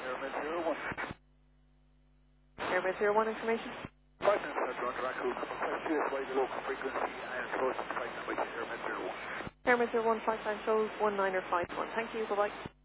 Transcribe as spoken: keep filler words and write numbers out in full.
Airmet zero one. Airmet zero one information. Five minutes left on Raccoon. Request U S Y the local frequency and close to flight number Airmet zero one. Airmet zero one, five nine shows one nine or five one. Thank you, bye-bye.